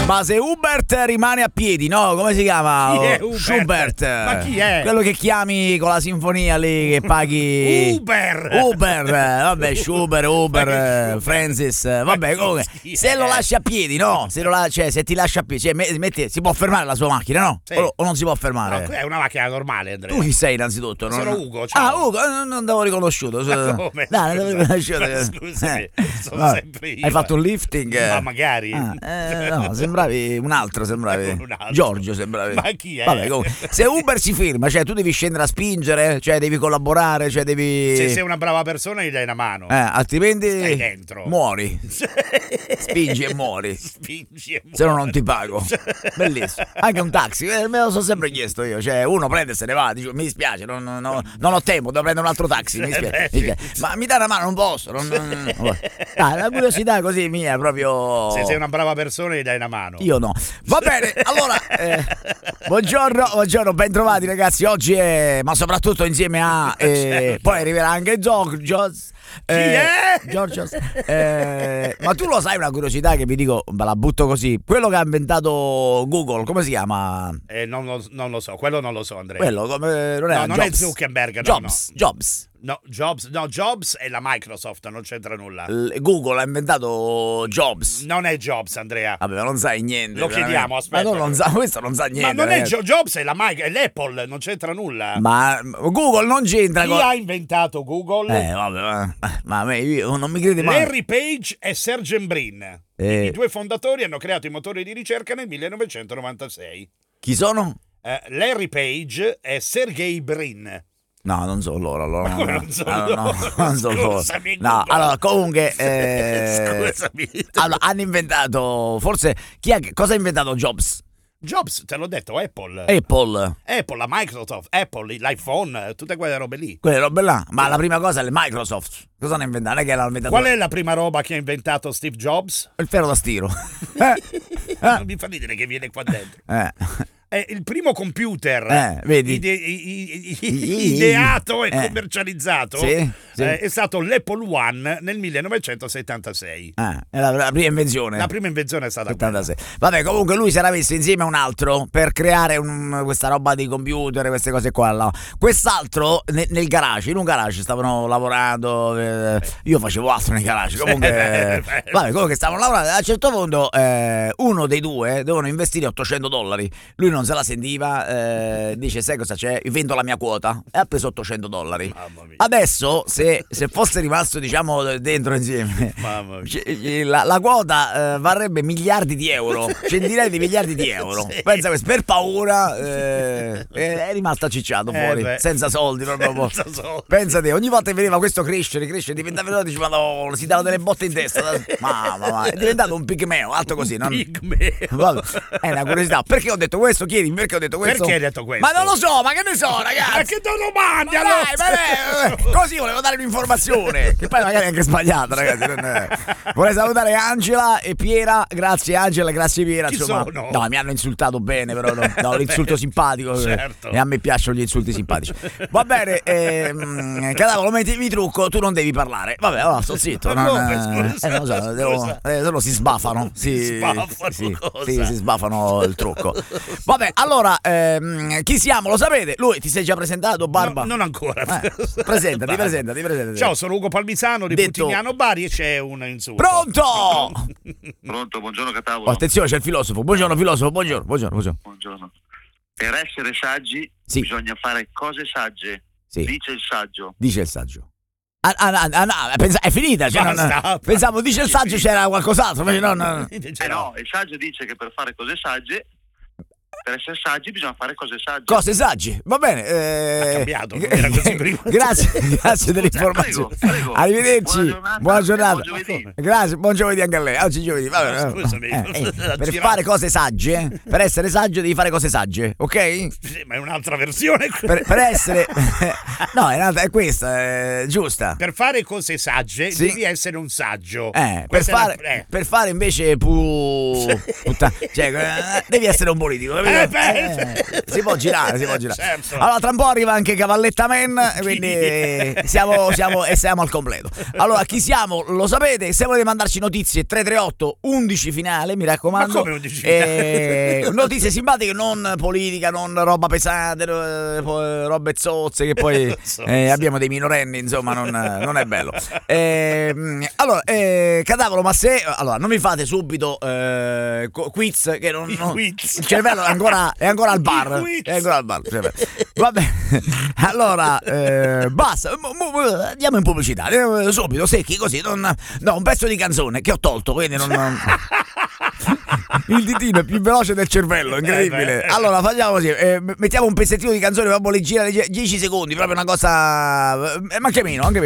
Ma se Hubert rimane a piedi, no? Come si chiama? Chi è Hubert? Schubert. Ma chi è? Quello che chiami con la sinfonia lì che paghi. Uber. Vabbè, Schubert, Uber, Francis. Vabbè, comunque. Se lo lasci a piedi, no? Cioè, se ti lascia a piedi, cioè, si può fermare la sua macchina, no? Sì. O non si può fermare? No, è una macchina normale, Andrea. Tu chi sei innanzitutto? Sono Ugo, ciao. Ah, Ugo, non l'avevo riconosciuto. Come? Dai, non l'avevo riconosciuto. Scusami, sono sempre io. Hai fatto un lifting? Ma magari. No, sembravi un altro, Giorgio sembravi. Ma chi è? Vabbè, comunque, se Uber si ferma, cioè tu devi scendere a spingere, cioè devi collaborare, cioè devi. Se sei una brava persona gli dai una mano. Altrimenti Stai dentro. Muori. Spingi e muori. Spingi e muori. Se no non ti pago. Bellissimo. Anche un taxi, me lo so sempre chiesto io. Cioè, uno prende e se ne va, dice, mi dispiace, non ho tempo, devo prendere un altro taxi. Mi dispiace. Ma mi dai una mano, non posso. La curiosità così mia, proprio. Se sei una brava persona gli dai una mano. Io no. Va bene, allora buongiorno, bentrovati ragazzi. Oggi ma soprattutto insieme a poi arriverà anche Giorgios. Chi è? Giorgios. Ma tu lo sai una curiosità che vi dico, me la butto così. Quello che ha inventato Google, come si chiama? Non lo so, quello non lo so, Andrea. Quello come non non è Zuckerberg, Jobs. No, Jobs è la Microsoft, non c'entra nulla. Google ha inventato Jobs. Non è Jobs, Andrea. Vabbè, ma non sai niente. Lo chiediamo, aspetta. Ma questo non sa niente. Ma non è Jobs, è è l'Apple, non c'entra nulla. Ma Google non c'entra. Chi ha inventato Google? Vabbè, ma io non mi credi mai. Larry Page e Sergey Brin. I due fondatori hanno creato i motori di ricerca nel 1996. Chi sono? Larry Page e Sergey Brin. No, non so loro. Allora, non so loro. Non so loro. No, allora comunque Scusami. allora, hanno inventato forse cosa ha inventato Jobs? Jobs, te l'ho detto, Apple, la Microsoft, Apple, l'iPhone, tutte quelle robe lì. Quelle robe là, ma la prima cosa è le Microsoft. Cosa hanno inventato? Non è che l'hanno inventato. Qual è la prima roba che ha inventato Steve Jobs? Il ferro da stiro. Non mi fa ridere che viene qua dentro. È il primo computer vedi? ideato e commercializzato sì. È stato l'Apple One nel 1976. È la prima invenzione. La prima invenzione è stata 76. Vabbè, comunque lui si era messo insieme a un altro per creare questa roba di computer, queste cose qua. No? Quest'altro nel garage, in un garage stavano lavorando. Io facevo altro nei garage. Comunque, vabbè, comunque stavano lavorando. A un certo punto uno dei due devono investire $800. Lui non se la sentiva, dice sai cosa c'è? Io vendo la mia quota e ha preso $800. Adesso se fosse rimasto diciamo dentro insieme la quota varrebbe miliardi di euro, centinaia di miliardi di euro. Sì. Pensa questo, per paura è rimasto accicciato fuori senza soldi proprio. Pensate, ogni volta che vedeva questo crescere diventava dice madonna, si dava delle botte in testa. Ma è diventato un pigmeo alto così, no? Vabbè, è una curiosità. Perché ho detto questo? Chiedi perché ho detto questo? Perché hai detto questo? Ma non lo so, ma che ne so, ragazzi? Ma che te lo mandi allora? Così volevo dare un'informazione, che poi magari è anche sbagliata, ragazzi. Vorrei salutare Angela e Piera. Grazie Angela, grazie Piera. Insomma, sono? No, mi hanno insultato bene, però no, l'insulto simpatico. Certo. E a me piacciono gli insulti simpatici. Va bene, Cadavolo, mi trucco, tu non devi parlare. Vabbè, allora sto zitto. Non lo so, loro si sbafano. Si sbafano il trucco. Vabbè, allora, chi siamo? Lo sapete? Lui, ti sei già presentato, Barba? No, non ancora. Presentati. Ciao, sono Ugo Palmisano di Putignano Bari e c'è un insulto. Pronto? Pronto, buongiorno Catavolo. Attenzione, c'è il filosofo. Buongiorno filosofo, buongiorno. Buongiorno. Per essere saggi bisogna fare cose sagge. Sì. Dice il saggio. È finita, cioè, pensavo dice il saggio c'era qualcos'altro, invece no. Il saggio dice che per fare cose sagge, per essere saggi bisogna fare cose sagge. Cose sagge, va bene. Ha cambiato, non era così prima. Grazie dell'informazione. Prego. Arrivederci. Buona giornata. Grazie, buon giovedì anche a lei. Oggi giovedì. Scusami. Per fare cose sagge, per essere saggio devi fare cose sagge, ok? Sì, ma è un'altra versione. Per essere no, è questa, giusta. Per fare cose sagge devi essere un saggio. Per fare invece cioè, devi essere un politico, capito? Si può girare. Certo. Allora, tra un po' arriva anche Cavalletta Man, quindi siamo al completo. Allora, chi siamo? Lo sapete, se volete mandarci notizie 338 11 finale, mi raccomando. Ma come 11 finale? Notizie simpatiche, non politica, non roba pesante, robe zozze, che poi abbiamo dei minorenni, insomma, non è bello. Allora, Cadavolo, ma se allora non mi fate subito quiz, che non il cervello è ancora al bar. Vabbè, allora basta, andiamo in pubblicità, subito, secchi così, un pezzo di canzone che ho tolto, quindi non il ditino è più veloce del cervello, incredibile. Allora facciamo così, mettiamo un pezzettino di canzone, proprio leggera, 10 secondi, proprio una cosa, ma anche meno.